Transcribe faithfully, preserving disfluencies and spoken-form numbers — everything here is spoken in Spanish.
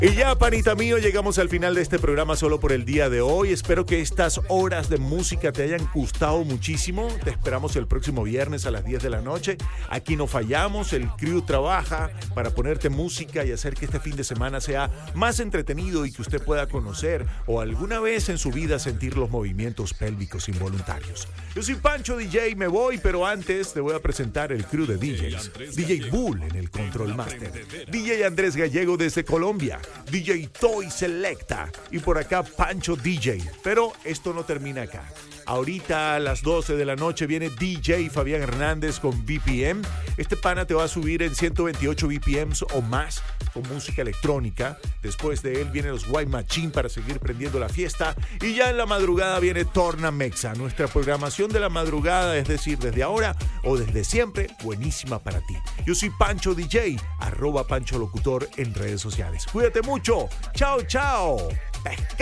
Y ya, panita mío, llegamos al final de este programa solo por el día de hoy. Espero que estas horas de música te hayan gustado muchísimo. Te esperamos el próximo viernes a las diez de la noche. Aquí no fallamos, el crew trabaja para ponerte música y hacer que este fin de semana sea más entretenido y que usted pueda conocer o alguna vez en su vida sentir los movimientos pélvicos involuntarios. Yo soy Pancho D J, me voy, pero antes te voy a presentar el crew de D Js. D J Bull en el Control Master, D J Andrés Gallego desde Colombia, D J Toy Selecta y por acá Pancho D J. Pero esto no termina acá. Ahorita a las doce de la noche viene D J Fabián Hernández con B P M. Este pana te va a subir en ciento veintiocho B P Ms o más con música electrónica. Después de él vienen los White Machine para seguir prendiendo la fiesta. Y ya en la madrugada viene Torna Mexa. Nuestra programación de la madrugada, es decir, desde ahora o desde siempre, buenísima para ti. Yo soy Pancho D J, arroba Pancho Locutor en redes sociales. Cuídate mucho. Chao, chao. Pesca.